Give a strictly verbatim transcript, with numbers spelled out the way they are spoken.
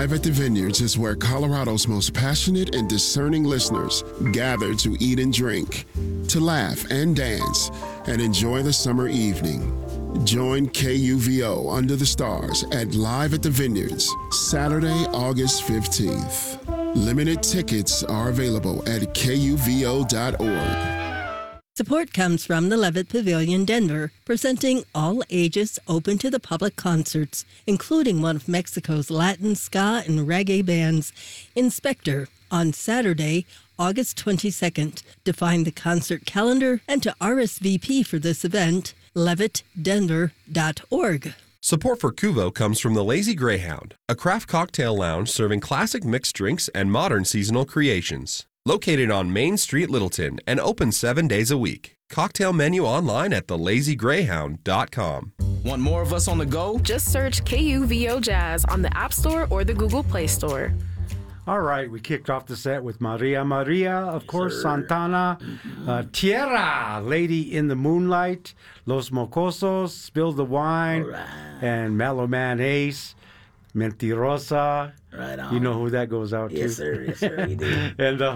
Live at the Vineyards is where Colorado's most passionate and discerning listeners gather to eat and drink, to laugh and dance, and enjoy the summer evening. Join K U V O Under the Stars at Live at the Vineyards, Saturday, August fifteenth. Limited tickets are available at K U V O dot org. Support comes from the Levitt Pavilion, Denver, presenting all ages open to the public concerts, including one of Mexico's Latin, ska, and reggae bands, Inspector, on Saturday, August twenty-second. To find the concert calendar and to R S V P for this event, levitt denver dot org. Support for Cuvo comes from the Lazy Greyhound, a craft cocktail lounge serving classic mixed drinks and modern seasonal creations. Located on Main Street, Littleton, and open seven days a week. Cocktail menu online at the lazy greyhound dot com. Want more of us on the go? Just search K U V O Jazz on the App Store or the Google Play Store. All right, we kicked off the set with Maria Maria, of course, sir. Santana, uh, Tierra, Lady in the Moonlight, Los Mocosos, Spill the Wine, right. And Mellow Man Ace, Mentirosa. Right on. You know who that goes out yes, to? Sir. Yes, sir. We do. And uh,